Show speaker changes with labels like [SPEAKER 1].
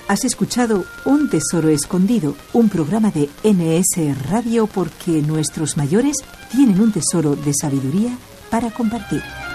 [SPEAKER 1] Has escuchado Un tesoro escondido, un programa de NS Radio porque nuestros mayores tienen un tesoro de sabiduría para compartir.